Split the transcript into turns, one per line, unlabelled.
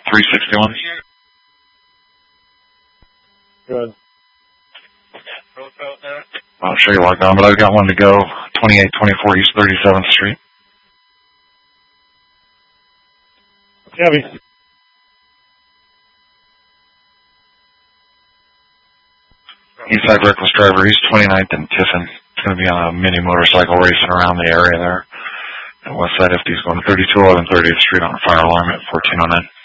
361.
Good.
I'll show you logged on, but I've got one to go. 2824 East 37th Street.
Heavy.
Eastside reckless driver, East 29th and Tiffin. It's going to be on a mini motorcycle racing around the area there. And Westside FD is going 3211 30th Street on a fire alarm at 1409.